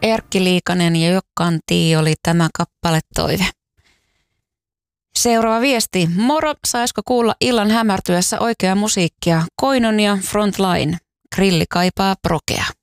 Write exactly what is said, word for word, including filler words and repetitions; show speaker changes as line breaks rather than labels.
Erkki Liikanen ja Jokkaan Tii oli tämä kappale toive. Seuraava viesti. Moro, saisiko kuulla illan hämärtyessä oikeaa musiikkia? Koinonia Frontline. Grilli kaipaa prokea.